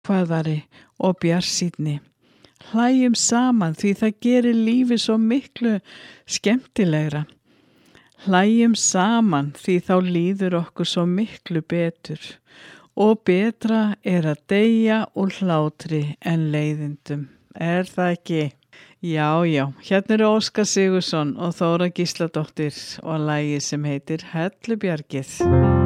jákvæðari og bjartsýnni. Hlæjum saman því það gerir lífið svo miklu skemmtilegra. Hlæjum saman því þá líður okkur svo miklu betur og betra að deyja úr hlátri en leiðindum. Það ekki? Já, hérna eru Óskar Sigurðsson og Þóra Gísladóttir og lagið sem heitir Hellubjargið.